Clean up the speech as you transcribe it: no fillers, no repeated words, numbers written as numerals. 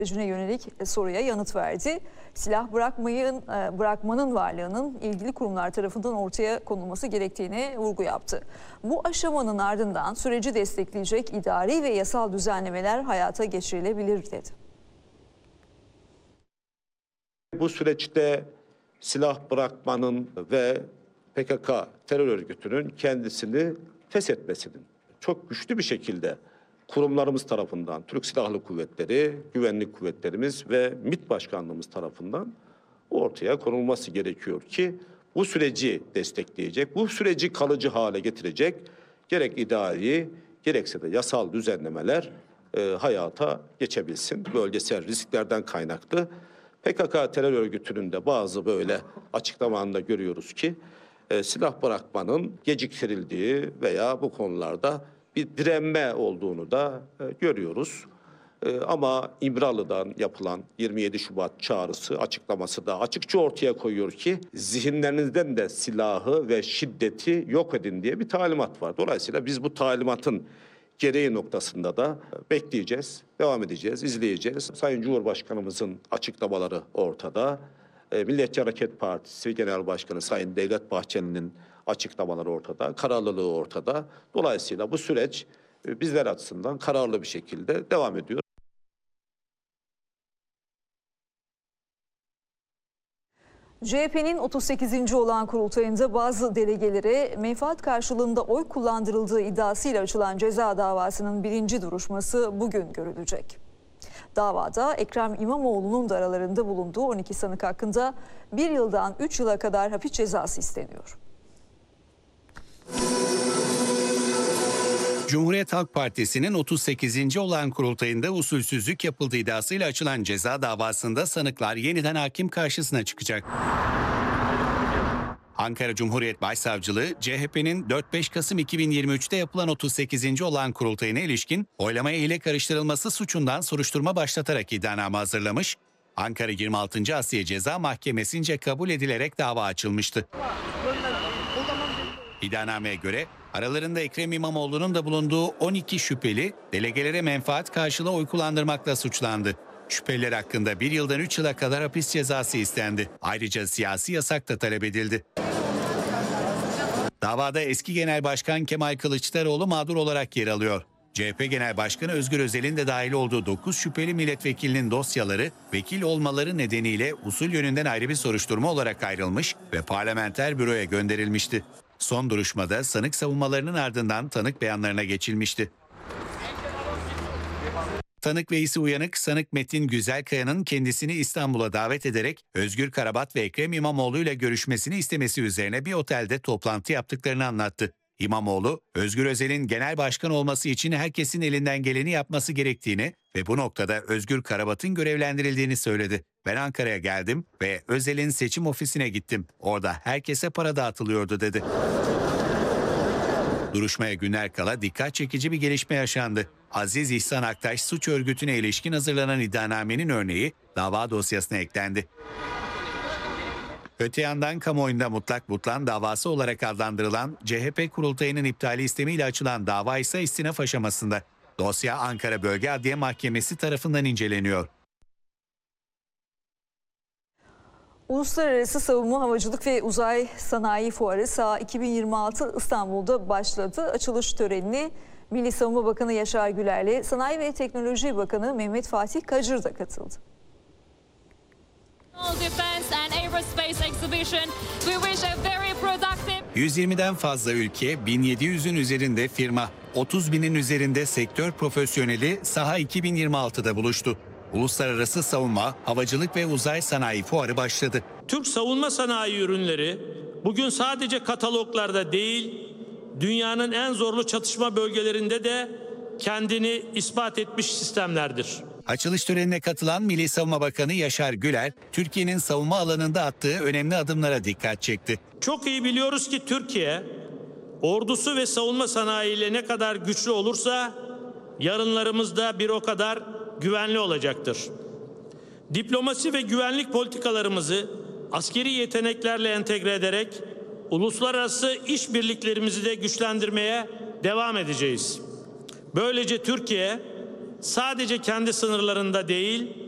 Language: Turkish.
sürecine yönelik soruya yanıt verdi. Silah bırakmanın varlığının ilgili kurumlar tarafından ortaya konulması gerektiğine vurgu yaptı. Bu aşamanın ardından süreci destekleyecek idari ve yasal düzenlemeler hayata geçirilebilir dedi. Bu süreçte silah bırakmanın ve PKK terör örgütünün kendisini feshetmesinin çok güçlü bir şekilde kurumlarımız tarafından, Türk Silahlı Kuvvetleri, güvenlik kuvvetlerimiz ve MİT Başkanlığımız tarafından ortaya konulması gerekiyor ki bu süreci destekleyecek, bu süreci kalıcı hale getirecek gerek idari gerekse de yasal düzenlemeler hayata geçebilsin. Bölgesel risklerden kaynaklı PKK terör örgütünün de bazı böyle açıklamalarında görüyoruz ki silah bırakmanın geciktirildiği veya bu konularda bir direnme olduğunu da görüyoruz. Ama İmralı'dan yapılan 27 Şubat çağrısı, açıklaması da açıkça ortaya koyuyor ki zihinlerinizden de silahı ve şiddeti yok edin diye bir talimat var. Dolayısıyla biz bu talimatın gereği noktasında da bekleyeceğiz, devam edeceğiz, izleyeceğiz. Sayın Cumhurbaşkanımızın açıklamaları ortada. Milliyetçi Hareket Partisi Genel Başkanı Sayın Devlet Bahçeli'nin açıklamaları ortada, kararlılığı ortada. Dolayısıyla bu süreç bizler açısından kararlı bir şekilde devam ediyor. CHP'nin 38. olağan kurultayında bazı delegelere menfaat karşılığında oy kullandırıldığı iddiasıyla açılan ceza davasının birinci duruşması bugün görülecek. Davada Ekrem İmamoğlu'nun da aralarında bulunduğu 12 sanık hakkında 1 yıldan 3 yıla kadar hapis cezası isteniyor. Cumhuriyet Halk Partisi'nin 38. olağan kurultayında usulsüzlük yapıldığı iddiasıyla açılan ceza davasında sanıklar yeniden hakim karşısına çıkacak. Ankara Cumhuriyet Başsavcılığı, CHP'nin 4-5 Kasım 2023'te yapılan 38. olağan kurultayına ilişkin oylamaya hile karıştırılması suçundan soruşturma başlatarak iddianame hazırlamış. Ankara 26. Asliye Ceza Mahkemesi'nce kabul edilerek dava açılmıştı. İddianameye göre aralarında Ekrem İmamoğlu'nun da bulunduğu 12 şüpheli delegelere menfaat karşılığı oy kullandırmakla suçlandı. Şüpheliler hakkında 1 yıldan 3 yıla kadar hapis cezası istendi. Ayrıca siyasi yasak da talep edildi. Davada eski Genel Başkan Kemal Kılıçdaroğlu mağdur olarak yer alıyor. CHP Genel Başkanı Özgür Özel'in de dahil olduğu 9 şüpheli milletvekilinin dosyaları vekil olmaları nedeniyle usul yönünden ayrı bir soruşturma olarak ayrılmış ve parlamenter büroya gönderilmişti. Son duruşmada sanık savunmalarının ardından tanık beyanlarına geçilmişti. Tanık Veysi Uyanık, sanık Metin Güzelkaya'nın kendisini İstanbul'a davet ederek Özgür Karabat ve Ekrem İmamoğlu ile görüşmesini istemesi üzerine bir otelde toplantı yaptıklarını anlattı. İmamoğlu, Özgür Özel'in genel başkan olması için herkesin elinden geleni yapması gerektiğini ve bu noktada Özgür Karabat'ın görevlendirildiğini söyledi. Ben Ankara'ya geldim ve Özel'in seçim ofisine gittim. Orada herkese para dağıtılıyordu dedi. Duruşmaya günler kala dikkat çekici bir gelişme yaşandı. Aziz İhsan Aktaş suç örgütüne ilişkin hazırlanan iddianamenin örneği dava dosyasına eklendi. Öte yandan kamuoyunda mutlak butlan davası olarak adlandırılan CHP kurultayının iptali istemiyle açılan dava ise istinaf aşamasında. Dosya Ankara Bölge Adliye Mahkemesi tarafından inceleniyor. Uluslararası Savunma, Havacılık ve Uzay Sanayi Fuarı SAHA 2026 İstanbul'da başladı. Açılış törenine Milli Savunma Bakanı Yaşar Güler'le Sanayi ve Teknoloji Bakanı Mehmet Fatih Kacır da katıldı. 120'den fazla ülke, 1700'ün üzerinde firma, 30.000'in üzerinde sektör profesyoneli SAHA 2026'da buluştu. Uluslararası Savunma, Havacılık ve Uzay Sanayi Fuarı başladı. Türk savunma sanayi ürünleri bugün sadece kataloglarda değil, dünyanın en zorlu çatışma bölgelerinde de kendini ispat etmiş sistemlerdir. Açılış törenine katılan Milli Savunma Bakanı Yaşar Güler, Türkiye'nin savunma alanında attığı önemli adımlara dikkat çekti. Çok iyi biliyoruz ki Türkiye, ordusu ve savunma sanayiyle ne kadar güçlü olursa, yarınlarımız da bir o kadar güvenli olacaktır. Diplomasi ve güvenlik politikalarımızı askeri yeteneklerle entegre ederek uluslararası işbirliklerimizi de güçlendirmeye devam edeceğiz. Böylece Türkiye sadece kendi sınırlarında değil,